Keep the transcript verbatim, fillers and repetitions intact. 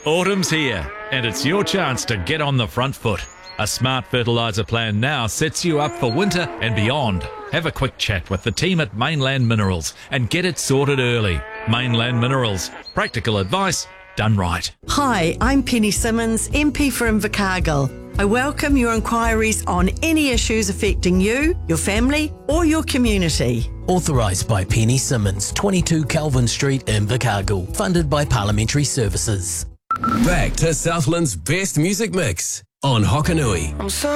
Autumn's here, and it's your chance to get on the front foot. A smart fertiliser plan now sets you up for winter and beyond. Have a quick chat with the team at Mainland Minerals and get it sorted early. Mainland Minerals, practical advice done right. Hi, I'm Penny Simmons, M P for Invercargill. I welcome your inquiries on any issues affecting you, your family or your community. Authorised by Penny Simmons, twenty-two Calvin Street, Invercargill. Funded by Parliamentary Services. Back to Southland's best music mix on Hokanui.